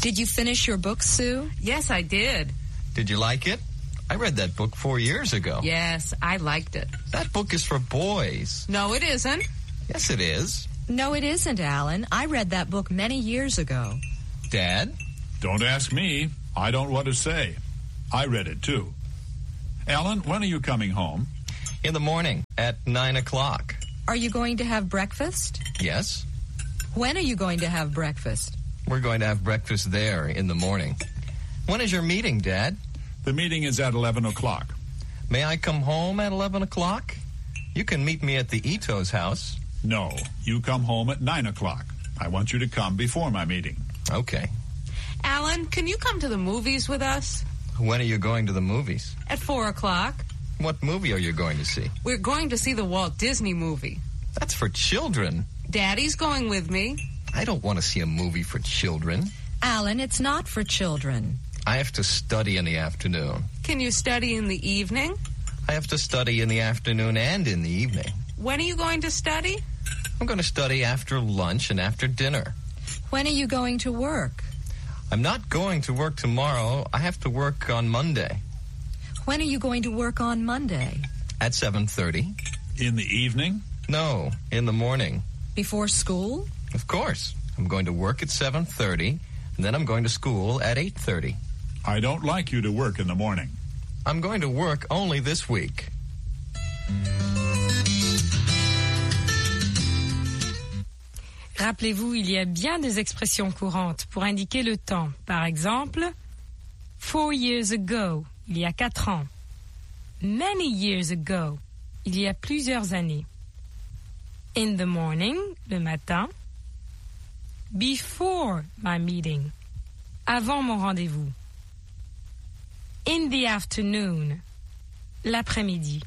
Did you finish your book, Sue? Yes, I did. Did you like it? I read that book 4 years ago. Yes, I liked it. That book is for boys. No, it isn't. Yes, it is. No, it isn't, Alan. I read that book many years ago. Dad? Don't ask me. I don't want to say. I read it, too. Alan, when are you coming home? In the morning at 9 o'clock. Are you going to have breakfast? Yes. When are you going to have breakfast? We're going to have breakfast there in the morning. When is your meeting, Dad? The meeting is at 11 o'clock. May I come home at 11 o'clock? You can meet me at the Ito's house. No, you come home at 9 o'clock. I want you to come before my meeting. Okay. Alan, can you come to the movies with us? When are you going to the movies? At 4 o'clock. What movie are you going to see? We're going to see the Walt Disney movie. That's for children. Daddy's going with me. I don't want to see a movie for children. Alan, it's not for children. I have to study in the afternoon. Can you study in the evening? I have to study in the afternoon and in the evening. When are you going to study? I'm going to study after lunch and after dinner. When are you going to work? I'm not going to work tomorrow. I have to work on Monday. When are you going to work on Monday? At 7:30. In the evening? No, in the morning. Before school? Of course. I'm going to work at 7:30, and then I'm going to school at 8:30. I don't like you to work in the morning. I'm going to work only this week. Rappelez-vous, il y a bien des expressions courantes pour indiquer le temps. Par exemple, 4 years ago, il y a 4 ans. Many years ago, il y a plusieurs années. In the morning, le matin. Before my meeting, avant mon rendez-vous. In the afternoon, l'après-midi.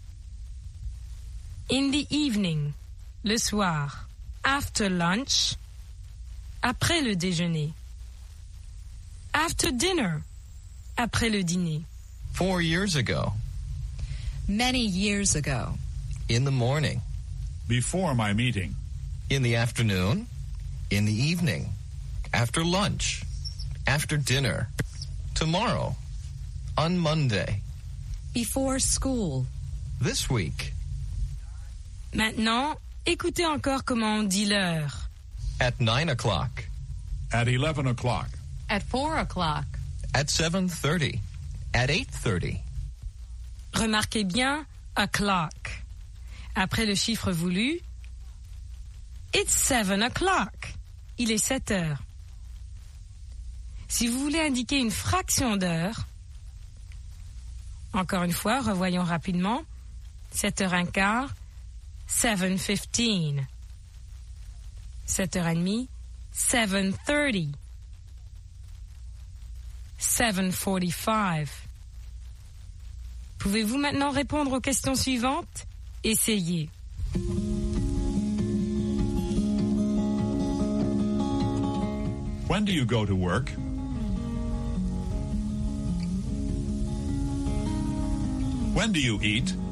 In the evening, le soir. After lunch, après le déjeuner. After dinner, après le dîner. 4 years ago. Many years ago. In the morning. Before my meeting. In the afternoon. In the evening. After lunch. After dinner. Tomorrow. On Monday. Before school. This week. Maintenant, écoutez encore comment on dit l'heure. At 9 o'clock. At 11 o'clock. At 4 o'clock. At 7:30. At 8:30. Remarquez bien o'clock. Après le chiffre voulu, it's 7 o'clock. Il est 7 heures. Si vous voulez indiquer une fraction d'heure, encore une fois, revoyons rapidement, 7h15, 7:15. 7h30, 7:30. 7:45. Pouvez-vous maintenant répondre aux questions suivantes? Essayez. When do you go to work? When do you eat?